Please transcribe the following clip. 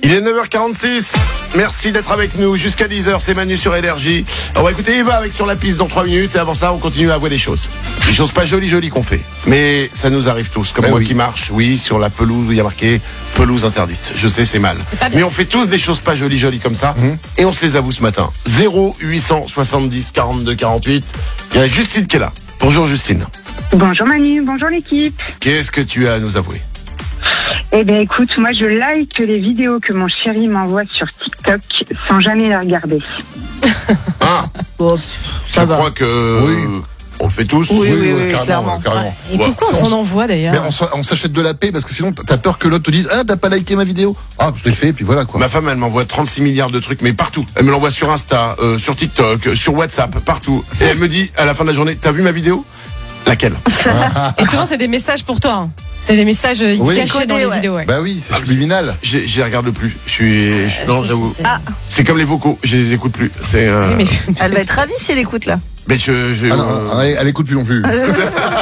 Il est 9h46. Merci d'être avec nous jusqu'à 10h. C'est Manu sur Énergie. On va écouter Eva avec Sur la piste dans 3 minutes. Et avant ça, on continue à voir des choses. Des choses pas jolies qu'on fait. Mais ça nous arrive tous. Comme moi qui marche, sur la pelouse où il y a marqué pelouse interdite. Je sais, c'est mal. Mais on fait tous des choses pas jolies comme ça. Et on se les avoue ce matin. 0870 42 48. Il y a Justine qui est là. Bonjour Justine. Bonjour Manu, bonjour l'équipe. Qu'est-ce que tu as à nous avouer? Eh bien écoute, moi je like les vidéos que mon chéri m'envoie sur TikTok sans jamais les regarder. Ah, je crois que on le fait tous. Oui, clairement. Et pourquoi on s'en envoie d'ailleurs? Mais on s'achète de la paix parce que sinon t'as peur que l'autre te dise t'as pas liké ma vidéo. Ah, je l'ai fait et puis voilà quoi. Ma femme elle m'envoie 36 milliards de trucs mais partout. Elle me l'envoie sur Insta, sur TikTok, sur WhatsApp, partout. Et elle me dit à la fin de la journée, t'as vu ma vidéo? Laquelle? Et souvent c'est des messages pour toi. C'est des messages cachés dans les vidéos. Bah oui, c'est subliminal. J'y regarde plus. Non, j'avoue. C'est comme les vocaux, je les écoute plus. Elle va être ravie si elle écoute là. Mais elle écoute plus non plus.